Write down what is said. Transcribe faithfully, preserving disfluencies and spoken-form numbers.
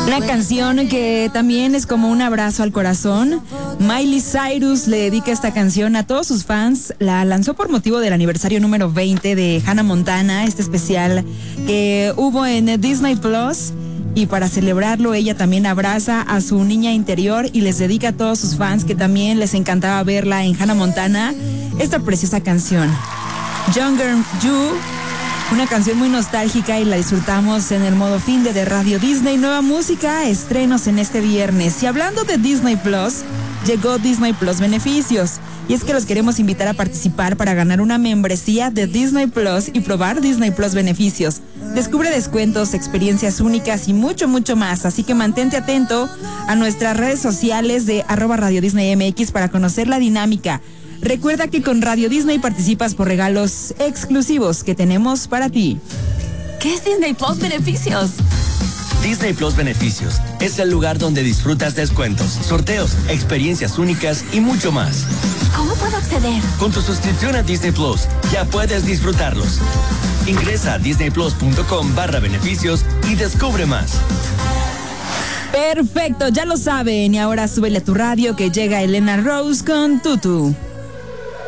Una canción que también es como un abrazo al corazón. Miley Cyrus le dedica esta canción a todos sus fans. La lanzó por motivo del aniversario número veinte de Hannah Montana, este especial que hubo en Disney Plus. Y para celebrarlo, ella también abraza a su niña interior y les dedica a todos sus fans que también les encantaba verla en Hannah Montana esta preciosa canción, Younger You. Una canción muy nostálgica y la disfrutamos en el modo fin de, de Radio Disney. Nueva música, estrenos en este viernes. Y hablando de Disney Plus, llegó Disney Plus Beneficios. Y es que los queremos invitar a participar para ganar una membresía de Disney Plus y probar Disney Plus Beneficios. Descubre descuentos, experiencias únicas y mucho, mucho más. Así que mantente atento a nuestras redes sociales de arroba Radio Disney M X para conocer la dinámica. Recuerda que con Radio Disney participas por regalos exclusivos que tenemos para ti. ¿Qué es Disney Plus Beneficios? Disney Plus Beneficios es el lugar donde disfrutas descuentos, sorteos, experiencias únicas y mucho más. ¿Cómo puedo acceder? Con tu suscripción a Disney Plus ya puedes disfrutarlos. Ingresa a disneyplus.com barra beneficios y descubre más. Perfecto, ya lo saben. Y ahora súbele a tu radio que llega Elena Rose con Tutu.